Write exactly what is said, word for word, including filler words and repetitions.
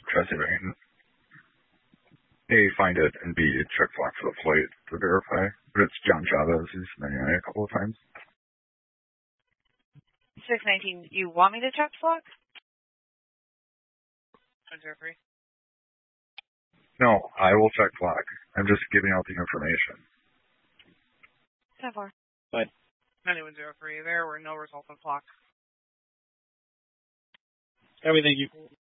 Jesse Bain. A, find it, and B, check flock for the flight to verify. But it's John Chavez. He's ninety-nine a couple of times. six nineteen, you want me to check flock? zero three. No, I will check flock. I'm just giving out the information. ten four. Fine. ninety-one zero three, there were no results on flock. Copy, thank you.